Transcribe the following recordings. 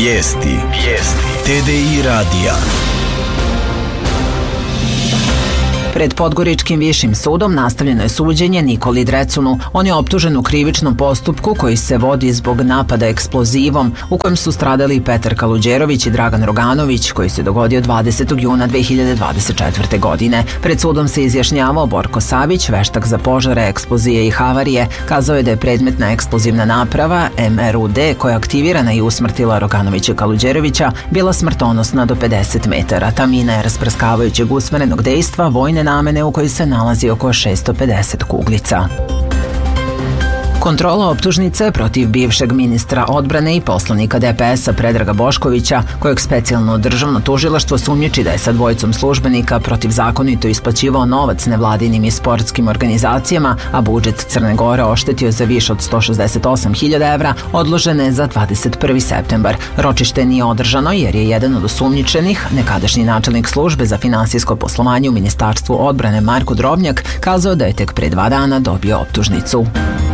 Vijesti. TDI radija. Pred Podgoričkim višim sudom nastavljeno je suđenje Nikoli Drecunu. On je optužen u krivičnom postupku koji se vodi zbog napada eksplozivom u kojem su stradali Petar Kaluđerović i Dragan Roganović, koji se dogodio 20. juna 2024. godine. Pred sudom se izjašnjavao Borko Savić, veštak za požare, eksplozije i havarije. Kazao je da je predmetna eksplozivna naprava MRUD, koja je aktivirana i usmrtila Roganovića i Kaluđerovića, bila smrtonosna do 50 metara. Ta mina je rasprskavajućeg usmerenog dejstva vojne namene u kojoj se nalazi oko 650 kuglica. Kontrola optužnice protiv bivšeg ministra odbrane i poslanika DPS-a Predraga Boškovića, kojeg specijalno državno tužilaštvo sumnjiči da je sa dvojicom službenika protivzakonito isplaćivao novac nevladinim i sportskim organizacijama, a budžet Crne Gore oštetio za više od 168.000 evra, odložena je za 21. septembar. Ročište nije održano jer je jedan od osumnjičenih, nekadašnji načelnik službe za finansijsko poslovanje u Ministarstvu odbrane Marko Drobnjak, kazao da je tek pre 2 dana dobio optužnicu.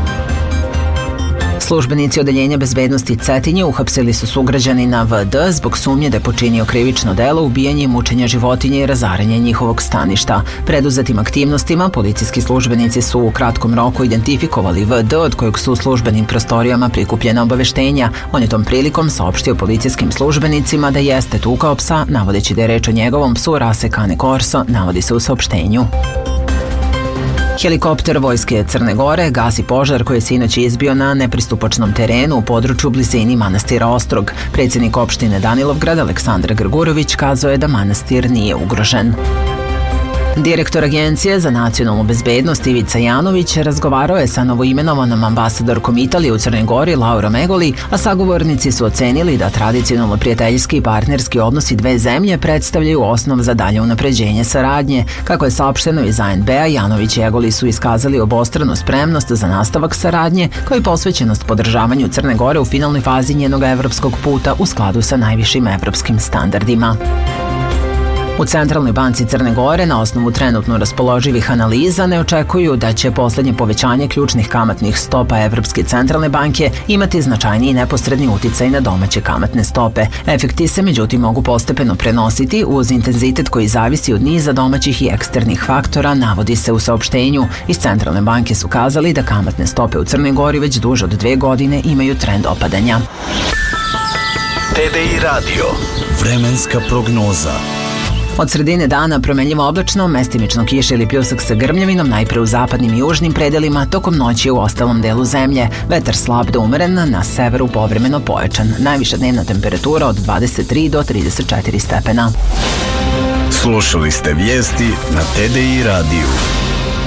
Službenici Odeljenja bezbednosti Cetinje uhapsili su sugrađanina VD zbog sumnje da je počinio krivično delo ubijanje i mučenja životinje i razaranje njihovog staništa. Preduzetim aktivnostima policijski službenici su u kratkom roku identifikovali VD, od kojeg su u službenim prostorijama prikupljena obaveštenja. On je tom prilikom saopštio policijskim službenicima da jeste tukao psa, navodeći da je reč o njegovom psu rase Cane Corso, navodi se u saopštenju. Helikopter Vojske Crne Gore gasi požar koji je sinoć izbio na nepristupačnom terenu u području blizini manastira Ostrog. Predsjednik opštine Danilovgrad Aleksandar Grgurović kazao je da manastir nije ugrožen. Direktor Agencije za nacionalnu bezbednost Ivica Janović razgovarao je sa novoimenovanom ambasadorkom Italije u Crnoj Gori Laurom Egoli, a sagovornici su ocenili da tradicionalno prijateljski i partnerski odnosi dve zemlje predstavljaju osnov za dalje unapređenje saradnje. Kako je saopšteno iz ANB-a, Janović i Egoli su iskazali obostranu spremnost za nastavak saradnje, kao i posvećenost podržavanju Crne Gore u finalnoj fazi njenog evropskog puta u skladu sa najvišim evropskim standardima. U Centralnoj banci Crne Gore na osnovu trenutno raspoloživih analiza ne očekuju da će poslednje povećanje ključnih kamatnih stopa Evropske centralne banke imati značajniji neposredni uticaj na domaće kamatne stope. Efekti se međutim mogu postepeno prenositi uz intenzitet koji zavisi od niza domaćih i eksternih faktora, navodi se u saopštenju. Iz Centralne banke su kazali da kamatne stope u Crnoj Gori već duže od 2 godine imaju trend opadanja. TDI radio. Vremenska prognoza. Od sredine dana promenljivo oblačno, mestimično kiša ili pljusak sa grmljavinom, najpre u zapadnim i južnim predelima, tokom noći u ostalom delu zemlje. Vetar slab do umeren, na severu povremeno pojačan. Najviša dnevna temperatura od 23 do 34 stepena. Slušali ste vijesti na TDI radiju.